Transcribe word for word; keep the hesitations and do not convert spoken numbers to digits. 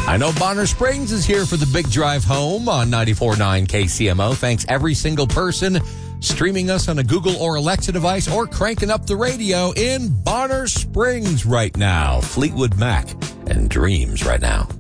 I know Bonner Springs is here for the big drive home on ninety-four point nine K C M O. Thanks every single person streaming us on a Google or Alexa device or cranking up the radio in Bonner Springs right now. Fleetwood Mac and Dreams right now.